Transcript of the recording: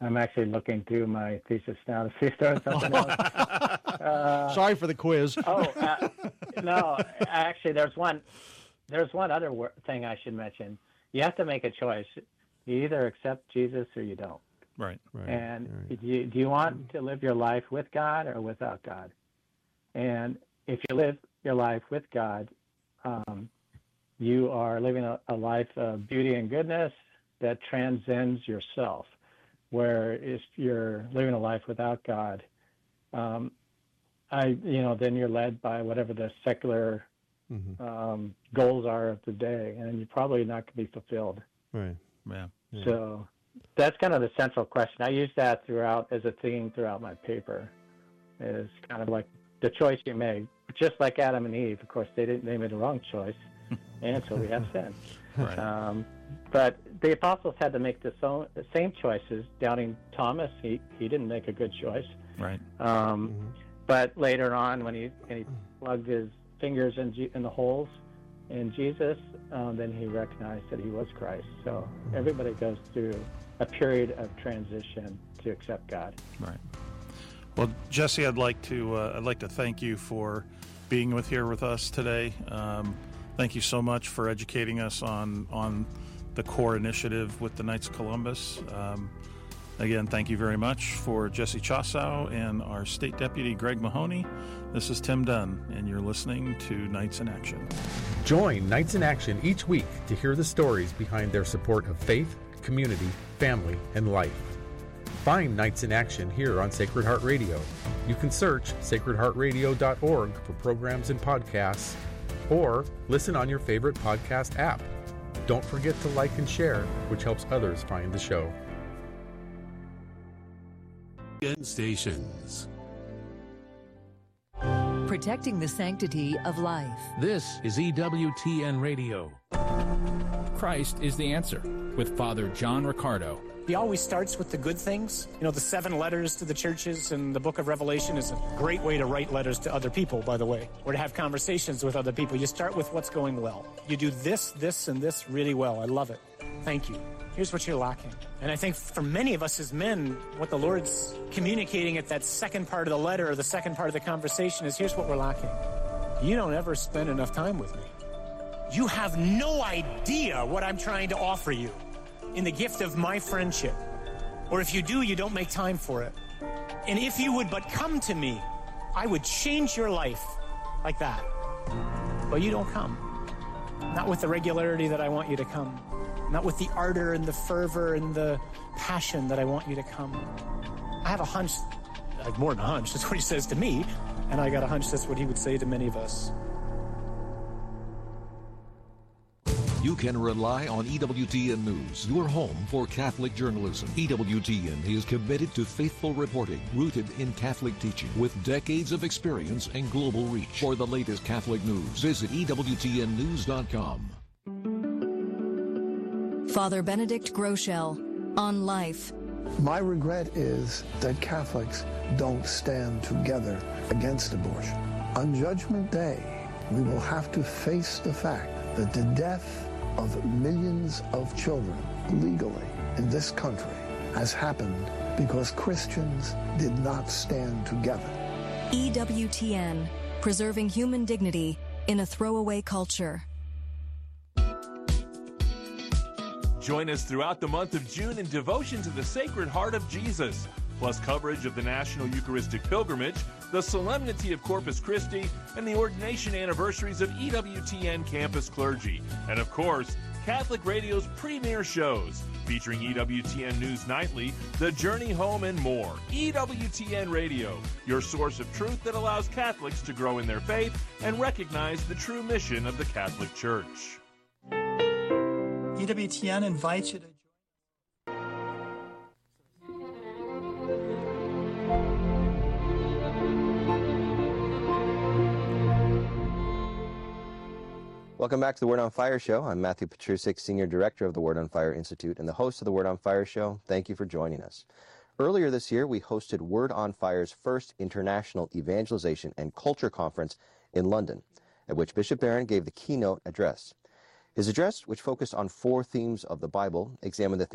I'm actually looking through my thesis now to see if there's something else. Sorry for the quiz. No, actually, there's one other thing I should mention. You have to make a choice. You either accept Jesus or you don't. Right. And do you want to live your life with God or without God? And if you live your life with God, you are living a life of beauty and goodness that transcends yourself. Where if you're living a life without God, then you're led by whatever the secular goals are of the day, and you're probably not going to be fulfilled. Right. Yeah. So that's kind of the central question. I use that throughout as a theme throughout my paper. Is kind of like the choice you make, just like Adam and Eve. Of course, they made the wrong choice, and so we have sin. Right. But the apostles had to make the same choices. Doubting Thomas, he didn't make a good choice. Right. But later on, when he plugged his fingers in the holes in Jesus, then he recognized that he was Christ. So everybody goes through a period of transition to accept God. Right. Well, Jesse, I'd like to thank you for being here with us today. Thank you so much for educating us on the core initiative with the Knights of Columbus. Again, thank you very much for Jesse Chassaw and our State Deputy Greg Mahoney. This is Tim Dunn, and you're listening to Knights in Action. Join Knights in Action each week to hear the stories behind their support of faith, community, family, and life. Find Knights in Action here on Sacred Heart Radio. You can search sacredheartradio.org for programs and podcasts, or listen on your favorite podcast app. Don't forget to like and share, which helps others find the show. Stations. Protecting the sanctity of life. This is EWTN Radio. Christ is the answer with Father John Riccardo. He always starts with the good things. You know, the 7 letters to the churches and the book of Revelation is a great way to write letters to other people, by the way, or to have conversations with other people. You start with what's going well. You do this, and this really well. I love it. Thank you. Here's what you're lacking. And I think for many of us as men, what the Lord's communicating at that second part of the letter or the second part of the conversation is, here's what we're lacking. You don't ever spend enough time with me. You have no idea what I'm trying to offer you in the gift of my friendship. Or if you do, you don't make time for it. And if you would but come to me, I would change your life like that. But you don't come. Not with the regularity that I want you to come. Not with the ardor and the fervor and the passion that I want you to come. I have a hunch, I have more than a hunch, that's what he says to me, and I got a hunch that's what he would say to many of us. You can rely on EWTN News, your home for Catholic journalism. EWTN is committed to faithful reporting, rooted in Catholic teaching, with decades of experience and global reach. For the latest Catholic news, visit EWTNnews.com. Father Benedict Groeschel on life. My regret is that Catholics don't stand together against abortion. On Judgment Day, we will have to face the fact that the death of millions of children legally in this country has happened because Christians did not stand together. EWTN, preserving human dignity in a throwaway culture. Join us throughout the month of June in devotion to the Sacred Heart of Jesus, plus coverage of the National Eucharistic Pilgrimage, the Solemnity of Corpus Christi, and the ordination anniversaries of EWTN campus clergy. And of course, Catholic Radio's premier shows, featuring EWTN News Nightly, The Journey Home, and more. EWTN Radio, your source of truth that allows Catholics to grow in their faith and recognize the true mission of the Catholic Church. EWTN invites you to Welcome back to the Word on Fire Show. I'm Matthew Petrusik, Senior Director of the Word on Fire Institute and the host of the Word on Fire Show. Thank you for joining us. Earlier this year, we hosted Word on Fire's first International Evangelization and Culture Conference in London, at which Bishop Barron gave the keynote address. His address, which focused on 4 themes of the Bible, examined the